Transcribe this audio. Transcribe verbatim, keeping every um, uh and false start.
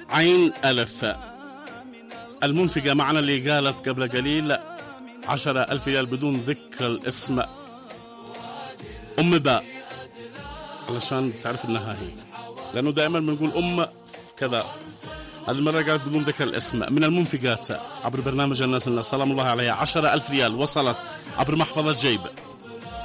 عين ألف. المنفقة معنا اللي قالت قبل قليل عشرة ألف ريال بدون ذكر الاسم أم باء، علشان تعرف إنها هي، لأنه دائما بنقول أم كذا، هذه المرة قالت بدون ذكر الاسم. من المنفقات عبر برنامج الناس الناس سلام الله عليها عشرة ألف ريال وصلت عبر محفظة جيب.